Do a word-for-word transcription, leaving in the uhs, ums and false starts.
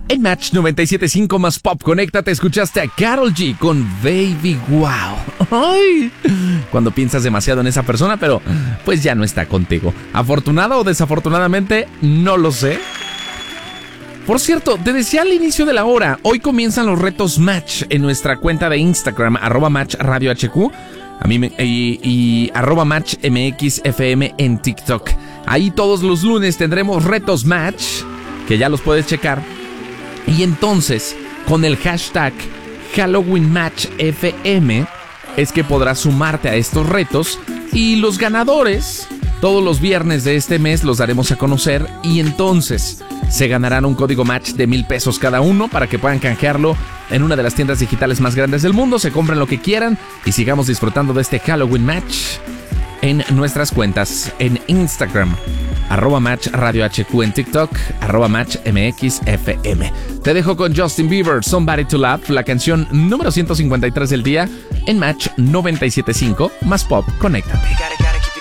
En Match noventa y siete punto cinco más Pop, conéctate, escuchaste a Karol G con Baby Wow. Ay, cuando piensas demasiado en esa persona, pero pues ya no está contigo. ¿Afortunada o desafortunadamente? No lo sé. Por cierto, te decía al inicio de la hora, hoy comienzan los retos Match en nuestra cuenta de Instagram, arroba Match Radio H Q, a mí me, y, y arroba Match M X F M en TikTok. Ahí todos los lunes tendremos retos Match, que ya los puedes checar. Y entonces, con el hashtag Halloween Match F M, es que podrás sumarte a estos retos. Y los ganadores, todos los viernes de este mes los daremos a conocer. Y entonces se ganarán un código Match de mil pesos cada uno para que puedan canjearlo en una de las tiendas digitales más grandes del mundo. Se compren lo que quieran y sigamos disfrutando de este Halloween Match en nuestras cuentas en Instagram, arroba Match Radio H Q, en TikTok, arroba Match M X F M. Te dejo con Justin Bieber, Somebody to Love, la canción número ciento cincuenta y tres del día en Match noventa y siete punto cinco más Pop. Conéctate.